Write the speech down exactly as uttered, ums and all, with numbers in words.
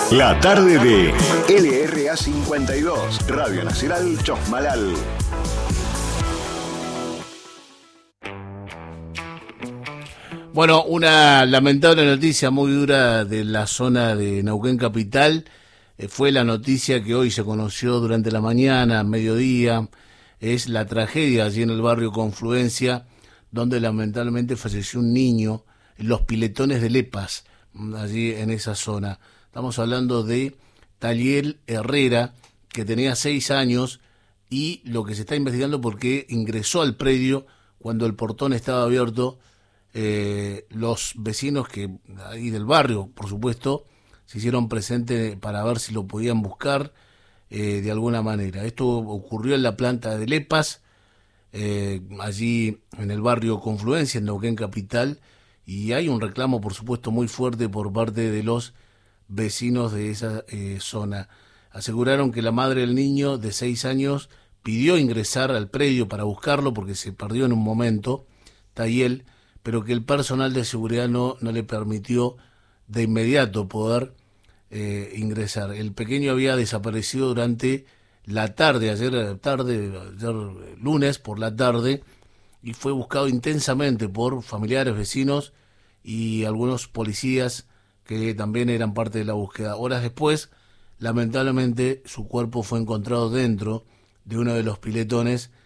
La tarde de L R A cincuenta y dos, Radio Nacional Chosmalal. Bueno, una lamentable noticia muy dura de la zona de Neuquén Capital. Eh, fue la noticia que hoy se conoció durante la mañana, mediodía. Es la tragedia allí en el barrio Confluencia, donde lamentablemente falleció un niño en los piletones de Lepas, allí en esa zona. Estamos hablando de Taliel Herrera, que tenía seis años, y lo que se está investigando porque ingresó al predio cuando el portón estaba abierto. Eh, los vecinos que ahí del barrio, por supuesto, se hicieron presentes para ver si lo podían buscar eh, de alguna manera. Esto ocurrió en la planta de Lepas, eh, allí en el barrio Confluencia, en Neuquén Capital, y hay un reclamo, por supuesto, muy fuerte por parte de los vecinos de esa eh, zona. Aseguraron que la madre del niño de seis años pidió ingresar al predio para buscarlo porque se perdió en un momento, Taliel, pero que el personal de seguridad no, no le permitió de inmediato poder eh, ingresar. El pequeño había desaparecido durante la tarde, ayer tarde, ayer lunes por la tarde, y fue buscado intensamente por familiares, vecinos y algunos policías que también eran parte de la búsqueda. Horas después, lamentablemente, su cuerpo fue encontrado dentro de uno de los piletones